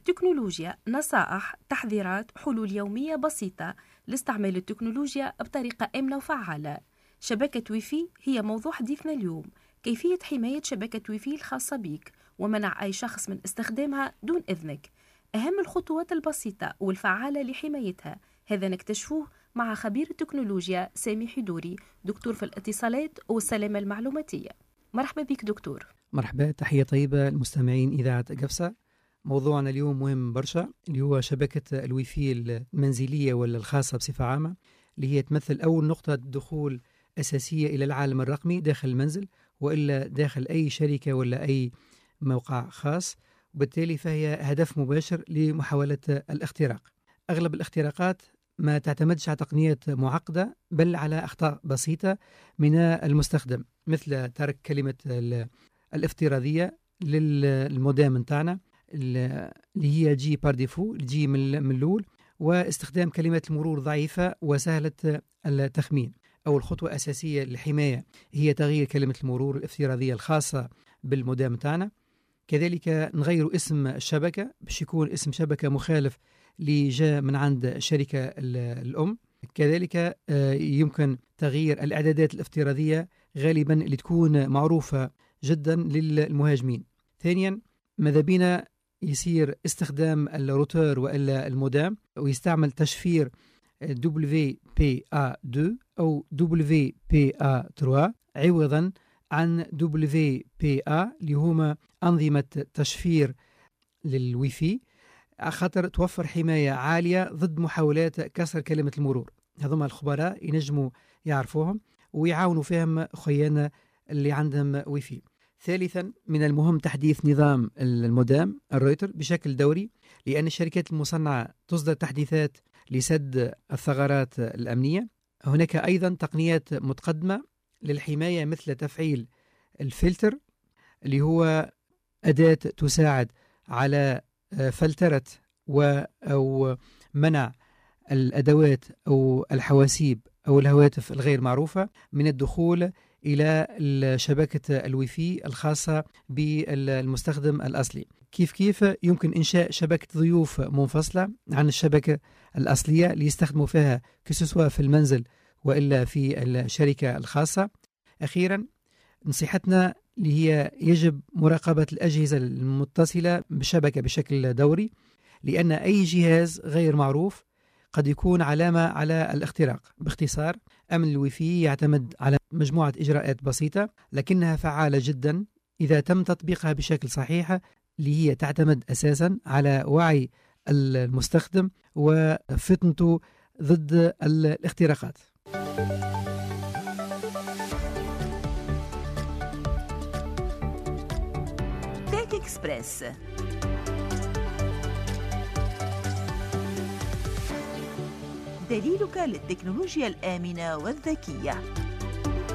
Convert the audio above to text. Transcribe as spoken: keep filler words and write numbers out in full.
تكنولوجيا، نصائح، تحذيرات، حلول يومية بسيطة لاستعمال التكنولوجيا بطريقة آمنة وفعالة. شبكة ويفي هي موضوع حديثنا اليوم. كيفية حماية شبكة ويفي الخاصة بيك ومنع أي شخص من استخدامها دون إذنك. أهم الخطوات البسيطة والفعالة لحمايتها، هذا نكتشفوه مع خبير التكنولوجيا سامي حدوري، دكتور في الاتصالات والسلامة المعلوماتية. مرحبا بك دكتور. مرحبا، تحية طيبة للمستمعين إذاعة قفصة. موضوعنا اليوم مهم برشا، اللي هو شبكة الويفي المنزلية ولا الخاصة بصفة عامة، اللي هي تمثل أول نقطة دخول أساسية إلى العالم الرقمي داخل المنزل وإلا داخل أي شركة ولا أي موقع خاص، وبالتالي فهي هدف مباشر لمحاولة الاختراق. أغلب الاختراقات ما تعتمدش على تقنيات معقدة بل على أخطاء بسيطة من المستخدم، مثل ترك كلمة الافتراضية للمودام متاعنا اللي هي جي بار ديفو، الجي من الأول، واستخدام كلمة المرور ضعيفة وسهلة التخمين. أول خطوة أساسية للحماية هي تغيير كلمة المرور الافتراضية الخاصة بالمودام متاعنا. كذلك نغير اسم الشبكة باش يكون اسم شبكة مخالف اللي جاء من عند الشركة الأم. كذلك يمكن تغيير الإعدادات الافتراضية غالبا اللي تكون معروفة جدا للمهاجمين. ثانيا، ماذا بينا يصير استخدام الروتر وإلا المودام ويستعمل تشفير دبليو بي إيه اثنين أو دبليو بي إيه ثلاثة عوضا عن دبليو بي إيه اللي هما أنظمة تشفير للويفي، خاطر توفر حماية عالية ضد محاولات كسر كلمة المرور. هذوما الخبراء ينجموا يعرفوهم ويعاونوا فيهم خيانا اللي عندهم ويفي. ثالثا، من المهم تحديث نظام المودام الروتر بشكل دوري، لأن الشركات المصنعة تصدر تحديثات لسد الثغرات الأمنية. هناك أيضا تقنيات متقدمة للحماية مثل تفعيل الفلتر، اللي هو أداة تساعد على فلترة و أو منع الأدوات أو الحواسيب أو الهواتف الغير معروفة من الدخول إلى شبكة الويفي الخاصة بالمستخدم الأصلي. كيف كيف يمكن إنشاء شبكة ضيوف منفصلة عن الشبكة الأصلية اللي يستخدموا فيها كسوا في المنزل وإلا في الشركة الخاصة. أخيرا، نصيحتنا اللي هي يجب مراقبة الأجهزة المتصلة بالشبكة بشكل دوري، لأن أي جهاز غير معروف قد يكون علامة على الاختراق. باختصار، أمن الويفي يعتمد على مجموعة إجراءات بسيطة لكنها فعالة جدا إذا تم تطبيقها بشكل صحيح، اللي هي تعتمد أساسا على وعي المستخدم وفطنته ضد الاختراقات. تيك إكسبريس، دليلك للتكنولوجيا الآمنة والذكية.